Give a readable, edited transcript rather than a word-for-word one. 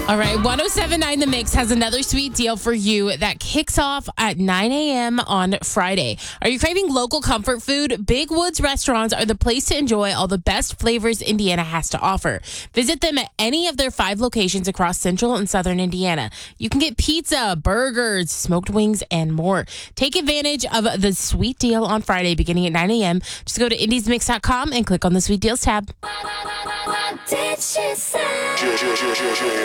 All right, 107.9 The Mix has another sweet deal for you that kicks off at 9 a.m. on Friday. Are you craving local comfort food? Big Woods restaurants are the place to enjoy all the best flavors Indiana has to offer. Visit them at any of their 5 locations across central and southern Indiana. You can get pizza, burgers, smoked wings, and more. Take advantage of the sweet deal on Friday beginning at 9 a.m. Just go to indiesmix.com and click on the sweet deals tab. What did she say?